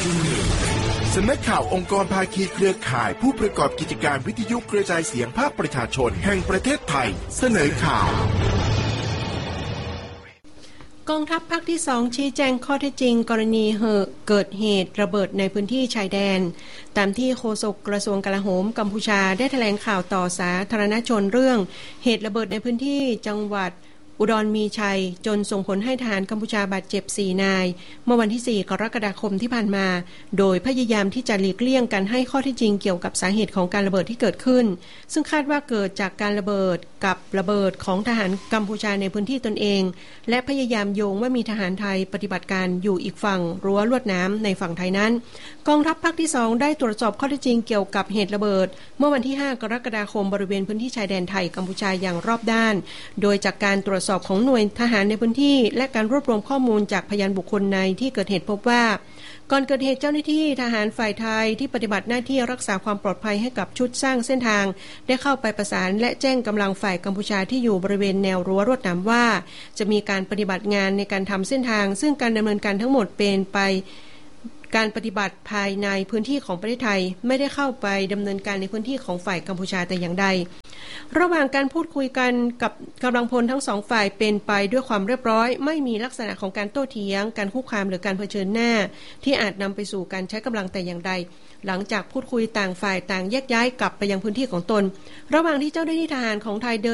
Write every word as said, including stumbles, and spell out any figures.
สำนักข่าวองค์กรภาคีเครือข่ายผู้ประกอบกิจการวิทยุกระจายเสียงภาคประชาชนแห่งประเทศไทยเสนอข่าวกองทัพภาคที่สองชี้แจงข้อเท็จจริงกรณีเกิดเหตุระเบิดในพื้นที่ชายแดนตามที่โฆษกกระทรวงกลาโหมกัมพูชาได้แถลงข่าวต่อสาธารณชนเรื่องเหตุระเบิดในพื้นที่จังหวัดอุดรมีชัยจนส่งผลให้ทหารกัมพูชาบาดเจ็บสี่นายเมื่อวันที่สี่กรกฎาคมที่ผ่านมาโดยพยายามที่จะหลีกเลี่ยงการให้ข้อเท็จจริงเกี่ยวกับสาเหตุของการระเบิดที่เกิดขึ้นซึ่งคาดว่าเกิดจากการระเบิดกับระเบิดของทหารกัมพูชาในพื้นที่ตนเองและพยายามโยงว่ามีทหารไทยปฏิบัติการอยู่อีกฝั่งรั้วลวดน้ำในฝั่งไทยนั้นกองทัพภาคที่สองได้ตรวจสอบข้อเท็จจริงเกี่ยวกับเหตุระเบิดเมื่อวันที่ห้ากรกฎาคมบริเวณพื้นที่ชายแดนไทยกัมพูชาอย่างรอบด้านโดยจากการตรวจสอบของหน่วยทหารในพื้นที่และการรวบรวมข้อมูลจากพยานบุคคลในที่เกิดเหตุพบว่าก่อนเกิดเหตุเจ้าหน้าที่ทหารฝ่ายไทยที่ปฏิบัติหน้าที่รักษาความปลอดภัยให้กับชุดสร้างเส้นทางได้เข้าไปประสานและแจ้งกำลังฝ่ายกัมพูชาที่อยู่บริเวณแนวรั้วลวดหนามว่าจะมีการปฏิบัติงานในการทำเส้นทางซึ่งการดำเนินการทั้งหมดเป็นไปการปฏิบัติภายในพื้นที่ของประเทศไทยไม่ได้เข้าไปดำเนินการในพื้นที่ของฝ่ายกัมพูชาแต่อย่างใดระหว่างการพูดคุยกันกับกำลังพลทั้งสองฝ่ายเป็นไปด้วยความเรียบร้อยไม่มีลักษณะของการโต้เถียงการคุกคามหรือการเผชิญหน้าที่อาจนำไปสู่การใช้กำลังแต่อย่างใดหลังจากพูดคุยต่างฝ่ายต่างแยกย้ายกลับไปยังพื้นที่ของตนระหว่างที่เจ้าหน้าที่ทหารของไทยเดิน